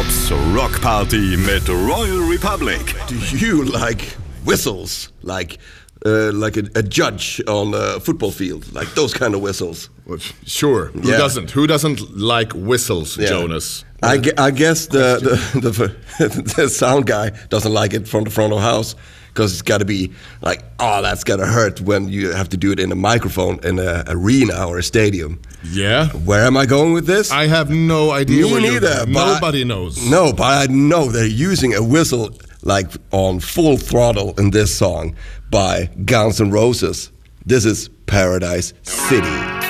Bobs Rock Party mit Royal Republic. Do you like whistles? Like a judge on a football field? Like those kind of whistles? Well, sure. Who doesn't? Who doesn't like whistles, Jonas? I guess the sound guy doesn't like it from the front of the house because it's got to be like, oh, that's got to hurt when you have to do it in a microphone in an arena or a stadium. Yeah. Where am I going with this? I have no idea. Me neither. Nobody knows. No, but I know they're using a whistle like on full throttle in this song by Guns N' Roses. This is Paradise City.